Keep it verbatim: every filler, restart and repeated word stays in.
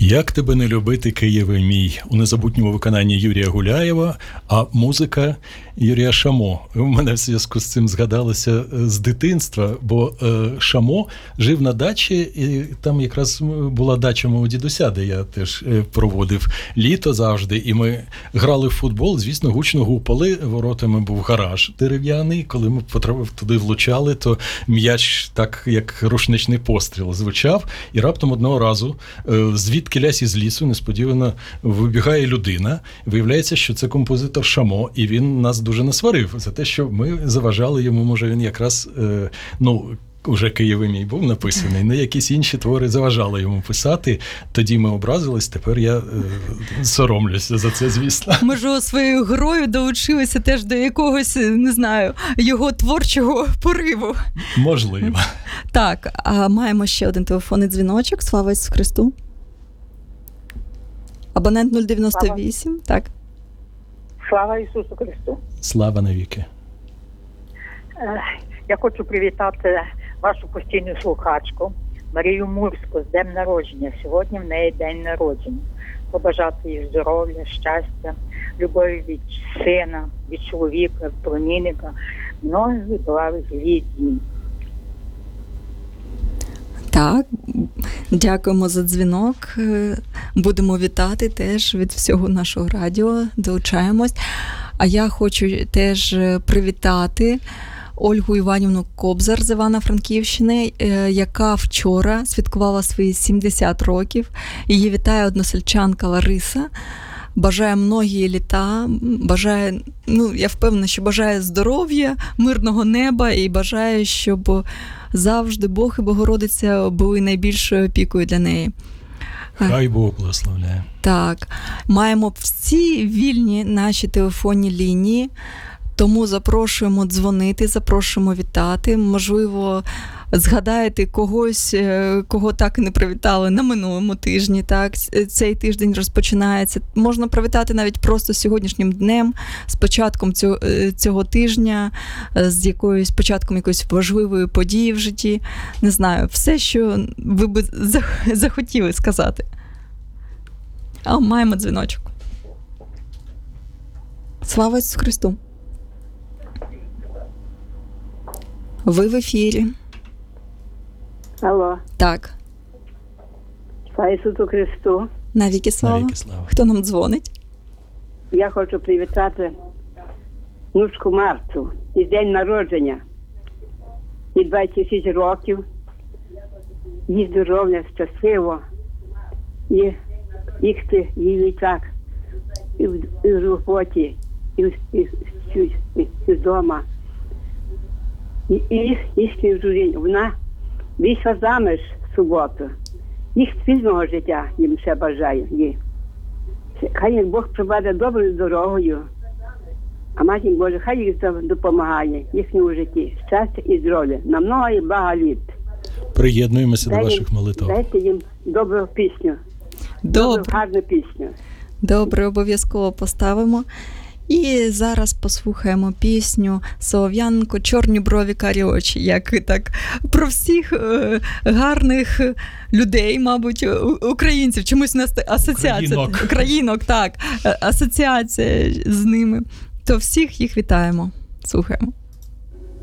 Як тебе не любити, Києве мій, у незабутньому виконанні Юрія Гуляєва, а музика Юрія Шамо. У мене в зв'язку з цим згадалося з дитинства, бо е, Шамо жив на дачі, і там якраз була дача мого дідуся, де я теж проводив літо завжди, і ми грали в футбол, звісно, гучно гупали, воротами був гараж дерев'яний, коли ми потрапили туди, влучали, то м'яч так, як рушничний постріл звучав, і раптом одного разу е, звідки лясь із лісу несподівано вибігає людина. Виявляється, що це композитор Шамо, і він нас дуже насварив за те, що ми заважали йому, може він якраз, е, ну, уже Києве мій був написаний, на якісь інші твори заважали йому писати. Тоді ми образились, тепер я е, соромлюся за це, звісно. Може, своєю грою долучилися теж до якогось, не знаю, його творчого пориву. Можливо. Так, а маємо ще один телефонний дзвіночок. Слава Ісусу Христу. Абонент нуль дев'яносто вісім, так. Слава Ісусу Христу. Слава навіки. Я хочу привітати вашу постійну слухачку Марію Мурську з днем народження. Сьогодні в неї день народження. Побажати їй здоров'я, щастя, любові від сина, від чоловіка, племінника, многих благих літ. Так, дякуємо за дзвінок. Будемо вітати теж від всього нашого радіо, долучаємось. А я хочу теж привітати Ольгу Іванівну Кобзар з Івано-Франківщини, яка вчора святкувала свої сімдесят років. Її вітає односельчанка Лариса. Бажає многі літа, бажає, ну, я впевнена, що бажає здоров'я, мирного неба і бажає, щоб завжди Бог і Богородиця були найбільшою опікою для неї. Хай Бог благословляє. Так, маємо всі вільні наші телефонні лінії, тому запрошуємо дзвонити, запрошуємо вітати. Можливо, згадаєте когось, кого так і не привітали на минулому тижні. Так, цей тиждень розпочинається. Можна привітати навіть просто сьогоднішнім днем, з початком цього, цього тижня, з якоюсь початком якоїсь важливої події в житті. Не знаю, все, що ви б захотіли сказати. А маємо дзвіночок. Слава Ісусу Христу! Ви в ефірі. Алло. Так. Слава Ісусу Христу. Навіки слава. Навіки слава. Хто нам дзвонить? Я хочу привітати внучку Марту із день народження. І двадцять шість років. Їй здоров'я, щасливо. І їхати їй так. І в, і в роботі, і, і, і, і, і вдома. І, і, і співжуріння. Вона вийшла заміж в суботу. Їх спільного життя їм ще бажаю. Їй. Хай Бог проведе доброю дорогою, а Матінь Божа, хай їх допомагає в їхньому житті. Щастя і здоров'я. На много і багато літ. Приєднуємося Дай до ваших їм, молитв. Дайте їм добру пісню. Добре. Добру, гарну пісню. Добре, обов'язково поставимо. І зараз послухаємо пісню Солов'янко «Чорні брові, карі очі», як так про всіх е, гарних людей, мабуть, українців. Чомусь у нас асоціація. Українок. Українок, так. Асоціація з ними. То всіх їх вітаємо. Слухаємо.